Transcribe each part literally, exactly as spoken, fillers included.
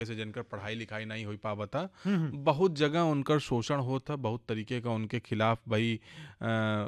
से जिनकर पढ़ाई लिखाई नहीं हो पावता, हम्म हम्म, बहुत जगह उनकर शोषण होता, बहुत तरीके का उनके खिलाफ भाई अ,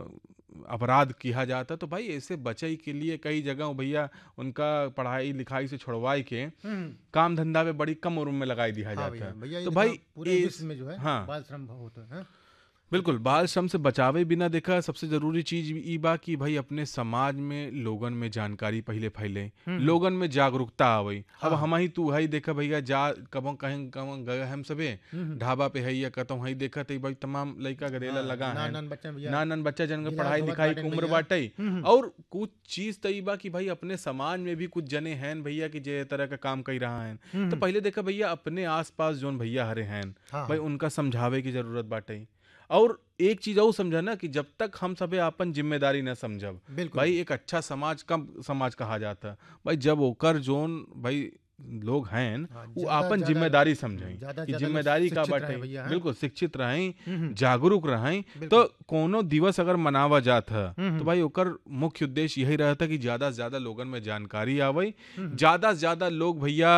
अपराध किया जाता। तो भाई ऐसे बचई के लिए कई जगह भैया उनका पढ़ाई लिखाई से छुड़वाई के हम्म, काम धंधा पे बड़ी कम उम्र में लगाई दिया हाँ जाता भैया है। भैया ये तो देखा भाई पूरे इस विश्व में जो है हाँ बाल श्रम होता है। बिल्कुल, लेकिन बाल श्रम से बचावे बिना देखा सबसे जरूरी चीज ई बा कि भाई अपने समाज में लोगन में जानकारी पहले फैले, हम्म हम्म, लोगन में जागरूकता आवे। अब हाँ हाँ, हम ही तू हई देखा भैया जा कबो कहीं कबो गए हम सबे हम्म हम्म, ढाबा पे है या कतौ हई देखा तो भाई तमाम लइका गदेला हाँ लगा नान हैं, नान बच्चे भैया नान नान बच्चा जन के गिलास पढ़ाई धोवत लिखाई बाटेन के उम्र भैया। बाटे। हम्म हम्म, और कुछ चीज तई बा कि भाई अपने समाज में भी कुछ जने हैं भैया कि जे तरह का काम कर रहा है। हम्म तो हम्म, पहले देखा भैया अपने आसपास जोन भैया हरे हैं हाँ भाई हाँ, उनका समझावे की जरूरत बाटे। और एक चीज और समझा ना कि जब तक हम सबे आपन जिम्मेदारी न समझब बिल्कुल भाई एक अच्छा समाज कम समाज कहा जाता। भाई जब ओकर जोन भाई लोग हैं हाँ, वो ज्यादा आपन ज्यादा जिम्मेदारी हम्म, समझें ज्यादा कि ज्यादा लोग जिम्मेदारी का शिक्षित रहे बाटे, भैया हैं। बिल्कुल शिक्षित रहें, हम्म हम्म, जागरूक रहें। तो बिल्कुल कोनो दिवस अगर मनावा जात है हम्म तो हम्म, भाई ओकर मुख्य उद्देश्य यही रहता कि ज्यादा से ज्यादा लोगन में जानकारी आवे, हम्म हम्म, ज्यादा से ज्यादा लोग भैया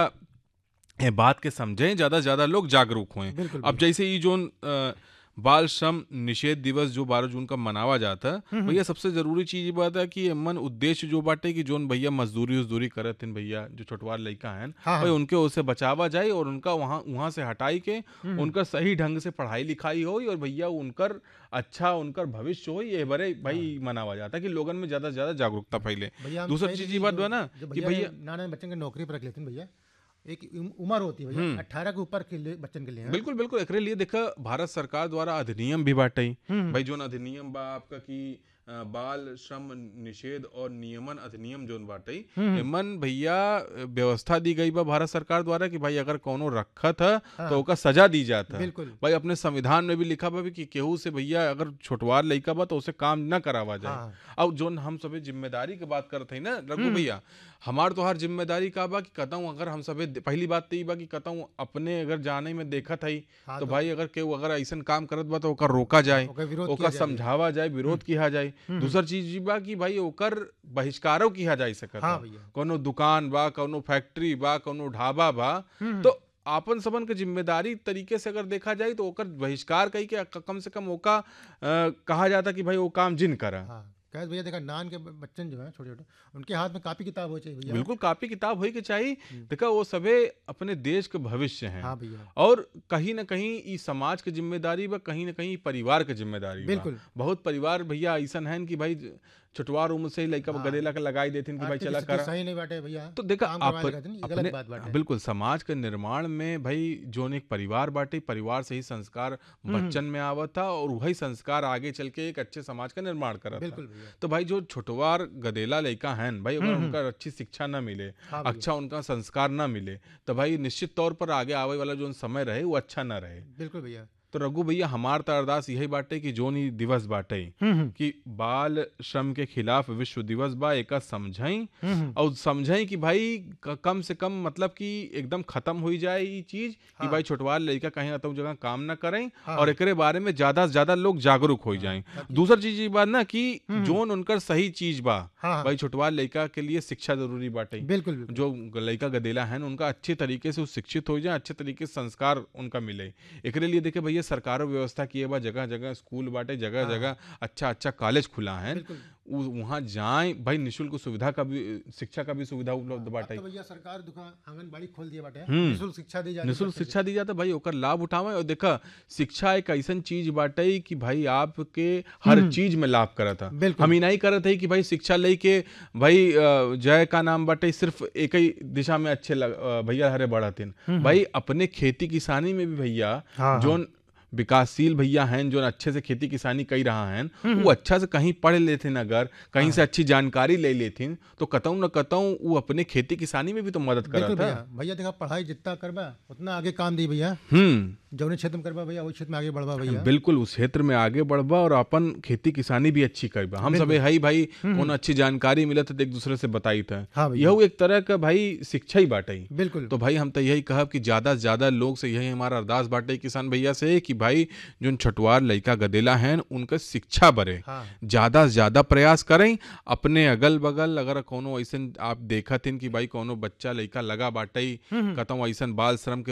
ये बात के समझें, ज्यादा से ज्यादा लोग जागरूक हुए। बिल्कुल अब भैया जैसे ये जो अ, बाल श्रम निषेध दिवस जो बारह जून का मनावा जाता है, हम्म हम्म, भैया सबसे जरूरी चीज ये बात है कि मन उद्देश्य जो बाटे कि जोन भैया मजदूरी उजदूरी करत हैं भैया जो छोटवार लइका हैं हाँ भाई हाँ, उनके उससे बचावा जाए और उनका वहाँ वहाँ से हटाई के हम्म हम्म, उनका सही ढंग से पढ़ाई लिखाई हो और भैया उनकर अच्छा उनकर भविष्य हो, ये बड़े भाई हाँ मनावा जाता है कि लोगन में ज्यादा से ज्यादा जागरूकता हाँ फैले। भैया हम दूसरी कह चीज ये रही बात जो बा ना जो कि भैया भैया नाना बच्चन के नौकरी पर रख लेते हैं भैया, एक उम- उम्र होती है भैया हम्म अट्ठारह के ऊपर के लिए बच्चन के लिए हैं। बिल्कुल बिल्कुल एकरे लिए देखा भारत सरकार द्वारा अधिनियम भी बाटे। हम्म भाई जोन अधिनियम बा आपका कि अ, बाल श्रम निषेध और नियमन अधिनियम जोन बाटे हम्म, एमन भैया अ, व्यवस्था दी गई बा भारत सरकार द्वारा कि भाई अगर कोनो रखत है हाँ तो हाँ, ओका सजा दी जाता है। बिल्कुल भाई अपने संविधान में भी लिखा बा भी कि केहू से भैया अगर छोटवार लइका बा तो उसे काम न करावा हाँ जाए। हाँ, अब जोन हम सभी जिम्मेदारी की बात करते हैं ना रघु हम्म भैया, हमार तो हर जिम्मेदारी का बा कि कतऊ अगर हम सभी पहली बात तो ई बा कि कतऊ अपने अगर जाने में देखत हई हाँ तो तो भाई अगर केहू अगर ऐसा काम करत बा तो ओकर रोका हाँ जाए, ओकर विरोध ओकर किया जाए भैया। समझावा जाए, हम्म विरोध किया जाए। हम्म हम्म, दूसर चीज ई बा कि भाई ओकर बहिष्कारो किया जा सकत हाँ है। भैया कोनो दुकान बा, कोनो फैक्ट्री बा, कोनो ढाबा बा, हम्म हम्म, तो आपन सबन के जिम्मेदारी तरीके से अगर देखा जाए तो ओकर बहिष्कार कई के क- कम से कम ओका अ, कहा जाता कि भाई वो काम जिन करा। हाँ कह भैया देखा नान के ब- बच्चन जो है छोटे छोटे उनके हाथ में कापी किताब हो चाहिए भैया। बिल्कुल कॉपी किताब होई के चाहिए। हम्म, देखा वो सबे अपने देश के भविष्य हैं हाँ भैया और कहीं ना कहीं ई समाज के जिम्मेदारी बा, कहीं ना कहीं परिवार के जिम्मेदारी बा। बिल्कुल बहुत परिवार भैया ऐसा हैं कि भाई छोटवार उम्र से ही लइका हाँ गदेला के लगाई देथिन कि भाई आर्थिक चला स्थिति करा। सही नहीं बाटे भैया, तो देखा काम आप करवाए लगा ये अपने गलत बात बाटे। बिल्कुल समाज के निर्माण में भाई जोन एक परिवार बाटे, परिवार से ही संस्कार हम्म हम्म, बच्चन में आवत था और वही संस्कार आगे चल के एक अच्छे समाज का निर्माण करत था। बिल्कुल भैया। तो भाई जो छोटवार गदेला लइका हैं भाई अगर हम्म हम्म, उनका अच्छी शिक्षा ना मिले, हाँ भैया अच्छा उनका संस्कार ना मिले तो भाई निश्चित तौर पर आगे आवे वाला जो समय रहे वो अच्छा ना रहे। बिल्कुल भैया। तो रघु भैया हमार तो अरदास यही बाटे कि जोन ही दिवस बाटे हम्म हम्म, कि बाल श्रम के खिलाफ विश्व दिवस बा एका समझाई हम्म हम्म, और समझाई कि भाई क- कम से कम मतलब कि एकदम खत्म हो जाए ये चीज कि हाँ भाई छोटवार लड़का कहीं अतौ जगह काम ना करें हाँ और एकरे बारे में ज्यादा से ज्यादा लोग जागरूक हो हाँ जाएं। ताकि दूसर चीज ये बात ना कि हम्म हम्म, जोन उनकर सही चीज बा हाँ हाँ भाई छोटवार लड़का के लिए शिक्षा जरूरी बाटे। बिल्कुल बिल्कुल जो लड़का गदेला है उनका अच्छे तरीके से वो शिक्षित हो जाए, अच्छे तरीके से संस्कार उनका मिले। एकरे लिए देखे भैया सरकारों व्यवस्था किए बा, जगह जगह स्कूल बाटे, जगह हाँ जगह अच्छा अच्छा कॉलेज खुला है, बिल्कुल। वहाँ जाएं भाई निशुल्क सुविधा का भी, शिक्षा का भी सुविधा हाँ, उपलब्ध अब बाटे। तो भैया सरकार दुकान आंगनबाड़ी खोल दिया बाटे, हम्म निःशुल्क शिक्षा दी जाती है निःशुल्क बच्चन के। शिक्षा दी जाता भाई ओकर लाभ उठावे। और देखा शिक्षा एक ऐसन चीज बाटे कि भाई आपके हर हम्म चीज में लाभ करता। बिल्कुल हम ही नहीं करत है कि भाई शिक्षा ले के भाई अ, जय का नाम बाटे सिर्फ एक ही दिशा में अच्छे लग- अ, भैया हरे बढ़ातिन। हम्म हम्म, भाई अपने खेती किसानी में भी भैया हाँ हाँ जोन विकासशील भैया हैं जो अच्छे से खेती किसानी कर रहा हैं हम्म वो हम्म, अच्छा से कहीं पढ़ लेथिन, अगर कहीं से हाँ अच्छी जानकारी ले लेथिन तो कतऊ न कतऊ वो अपने खेती किसानी में भी तो मदद बिल्कुल करता। भैया। भैया देखा पढ़ाई जितना करबा उतना आगे काम दी भैया, हम्म जौने क्षेत्र में करबा भैया वही क्षेत्र में आगे बढ़बा भैया। बिल्कुल उस क्षेत्र में आगे बढ़बा और अपन खेती किसानी भी अच्छी करबा। हम सबे बिल्कुल हई भाई हम्म कौन हम्म, अच्छी जानकारी मिलत है तो एक दूसरे से बताई था, हाँ भैया यह एक तरह का भाई शिक्षा ही बाटे। बिल्कुल। तो भाई हम तो यही कहब कि ज्यादा से ज्यादा लोग से यही हमारा अरदास बाटे किसान भैया से कि भाई जो छठवार लड़का गदेला हैं उनका शिक्षा बढ़े, हाँ ज्यादा से ज्यादा प्रयास करें। अपने अगल बगल अगर कोनो ऐसा आप देखत हैं कि भाई कोनो बच्चा लड़का लगा बाटे हम्म हम्म, कतौ ऐसा बाल श्रम के